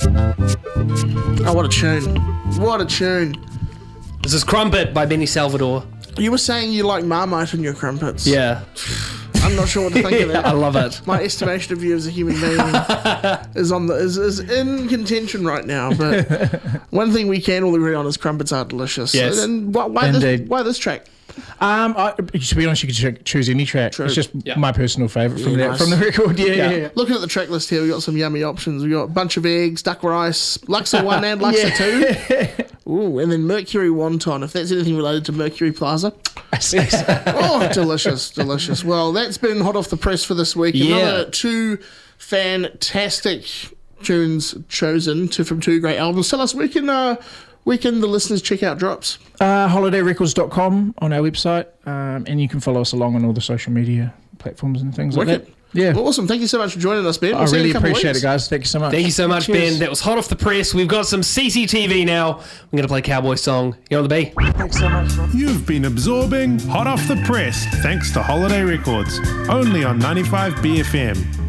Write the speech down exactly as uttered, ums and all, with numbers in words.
Oh, what a tune. What a tune. This is Crumpet by Benny Salvador. You were saying you like Marmite in your crumpets. Yeah. I'm not sure what to think of that. I love it. My estimation of you as a human being is on the is, is in contention right now. But one thing we can all agree on is crumpets are delicious. Yes. And why, why this? Indeed. Why this track? Um, I, to be honest, you could choose any track. True. It's just Yeah. my personal favourite from Yeah, the nice. from the record. Yeah, yeah. yeah. Looking at the track list here, we got some yummy options. We got a bunch of eggs, duck rice, Luxor one and Luxor two. Ooh, and then Mercury Wonton. If that's anything related to Mercury Plaza. Oh, delicious, delicious. Well, that's been hot off the press for this week. Yeah. Another two fantastic tunes chosen to from two great albums. Tell us, where can uh, where can the listeners check out drops? Uh, holiday records dot com on our website, um, and you can follow us along on all the social media platforms and things like Wicked. that. Yeah, Well, awesome. Thank you so much for joining us, Ben. I We'll see you in really a couple of appreciate weeks. it, guys. Thank you so much. Thank you so much, Cheers. Ben. That was hot off the press. We've got some C C T V now. I'm going to play Cowboy Song. You on the B? Thanks so much. You've been absorbing Hot Off the Press thanks to Holiday Records, only on ninety-five B F M.